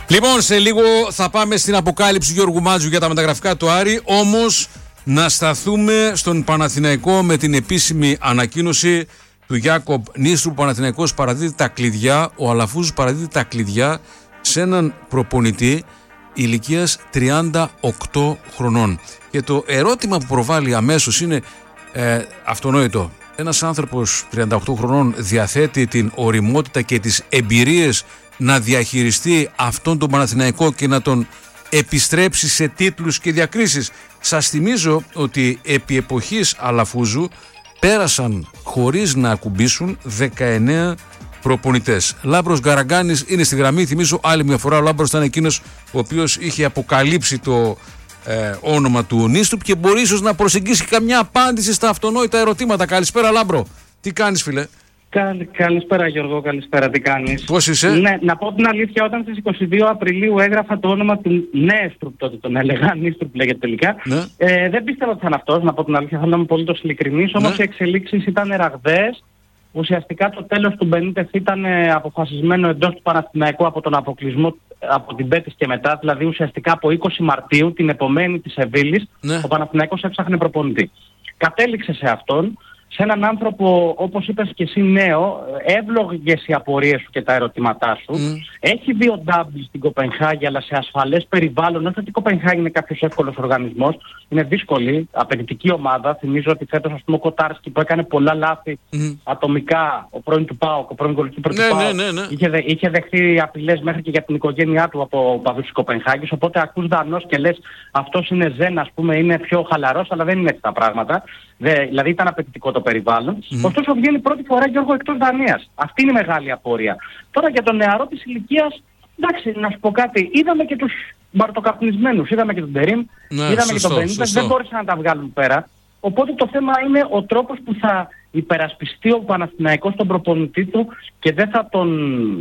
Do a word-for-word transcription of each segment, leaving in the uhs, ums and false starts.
Λοιπόν, σε λίγο θα πάμε στην αποκάλυψη Γιώργου Μάτζου για τα μεταγραφικά του Άρη. Όμως να σταθούμε στον Παναθηναϊκό με την επίσημη ανακοίνωση του Γιάκοπ Νίστρου. Ο Παναθηναϊκός παραδίδει τα κλειδιά, ο Αλαφούζος παραδίδει τα κλειδιά σε έναν προπονητή ηλικίας τριάντα οκτώ χρονών. Και το ερώτημα που προβάλλει αμέσως είναι ε, αυτονόητο. Ένας άνθρωπος τριάντα οκτώ χρονών διαθέτει την ωριμότητα και τις εμπειρίες να διαχειριστεί αυτόν τον Παναθηναϊκό και να τον επιστρέψει σε τίτλους και διακρίσεις. Σας θυμίζω ότι επί εποχής Αλαφούζου πέρασαν χωρίς να ακουμπήσουν δεκαεννέα προπονητές. Λάμπρος Γκαραγκάνης είναι στη γραμμή. Θυμίζω άλλη μια φορά, ο Λάμπρος ήταν εκείνος ο οποίος είχε αποκαλύψει το ε, όνομα του Νίστρου και μπορεί ίσως να προσεγγίσει καμιά απάντηση στα αυτονόητα ερωτήματα. Καλησπέρα Λάμπρο, τι κάνεις φίλε? Καλ, καλησπέρα Γιώργο, καλησπέρα, τι κάνεις? Πώς είσαι? Ναι, να πω την αλήθεια, όταν στις είκοσι δύο Απριλίου έγραφα το όνομα του Νέστρου, τότε τον έλεγα, Νίστρου που λέγεται τελικά, ναι. ε, δεν πίστευα ότι θα είναι αυτός, να πω την αλήθεια, θα είμαι πολύ τόσο ειλικρινής, όμως ναι. οι εξελίξεις ήταν ραγδαίες. Ουσιαστικά το τέλος του Μπενίτεθ ήταν αποφασισμένο εντός του Παναθηναϊκού από τον αποκλεισμό από την Μπέτης και μετά, δηλαδή ουσιαστικά από είκοσι Μαρτίου, την επομένη της Σεβίλης, ναι. ο Παναθηναϊκός έψαχνε προπονητή. Κατέληξε σε αυτόν, σε έναν άνθρωπο, όπως είπες και εσύ, νέο, εύλογες οι απορίες σου και τα ερωτήματά σου. Mm. Έχει δει ο Ντάμπλ στην Κοπενχάγη, αλλά σε ασφαλές περιβάλλον. Όχι ότι η Κοπενχάγη είναι κάποιος εύκολος οργανισμός. Είναι δύσκολη, απαιτητική ομάδα. Θυμίζω ότι φέτος, ας πούμε, ο Κοτάρσκι που έκανε πολλά λάθη mm. ατομικά, ο πρώην του ΠΑΟΚ, ο πρώην γκολκίπερ του ΠΑΟΚ, ναι, ναι, ναι. είχε, δε, είχε δεχθεί απειλές μέχρι και για την οικογένειά του από οπαδούς της Κοπενχάγης. Οπότε ακούς Δανός και λες αυτός είναι ζεν, ας πούμε, είναι πιο χαλαρός, αλλά δεν είναι έτσι τα πράγματα. Δε, δηλαδή ήταν απαιτητικό το περιβάλλον. Mm. Ωστόσο βγαίνει πρώτη φορά, Γιώργο, εκτός Δανίας. Αυτή είναι η μεγάλη απορία. Τώρα για τον νεαρό της ηλικίας, εντάξει, να σου πω κάτι, είδαμε και τους μπαρτοκαπνισμένους, είδαμε και τον Τερίμ, ναι, είδαμε σωστό, και τον Μπενίτες, δεν μπόρεσαν να τα βγάλουν πέρα. Οπότε το θέμα είναι ο τρόπος που θα υπερασπιστεί ο Παναθηναϊκός τον προπονητή του και δεν θα τον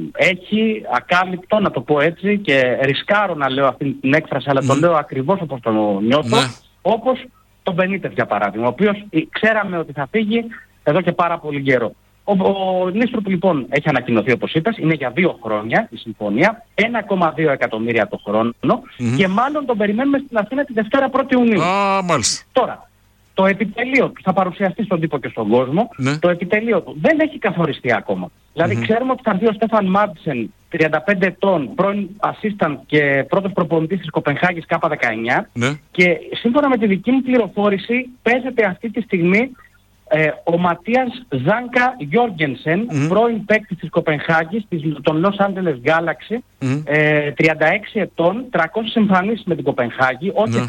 έχει ακάλυπτο, να το πω έτσι, και ρισκάρω να λέω αυτή την έκφραση, αλλά mm. το λέω ακριβώς όπως το νιώθω, ναι. όπως τον Μπενίτες για παράδειγμα, ο οποίος ξέραμε ότι θα φύγει εδώ και πάρα πολύ καιρό. Ο, ο Νίστρου που λοιπόν έχει ανακοινωθεί, όπως είπες, είναι για δύο χρόνια η συμφωνία, ένα κόμμα δύο εκατομμύρια το χρόνο mm-hmm. και μάλλον τον περιμένουμε στην Αθήνα τη Δευτέρα πρώτη Ιουνίου. Ah, μάλιστα. Τώρα, το επιτελείο του θα παρουσιαστεί στον τύπο και στον κόσμο, ναι. το επιτελείο του δεν έχει καθοριστεί ακόμα. Δηλαδή mm-hmm. ξέρουμε ότι θα βγει ο Στέφαν Μάντσεν, τριάντα πέντε ετών, πρώην assistant και πρώτος προπονητής της Κοπενχάγης Κάπα δεκαεννιά ναι. και σύμφωνα με τη δική μου πληροφόρηση παίζεται αυτή τη στιγμή ε, ο Ματίας Ζάνκα Γιόργενσεν, mm-hmm. πρώην παίκτης της Κοπενχάγης, της, των Los Angeles Galaxy, mm-hmm. ε, τριάντα έξι ετών, τριακόσιες εμφανίσεις με την Κοπενχάγη, όχι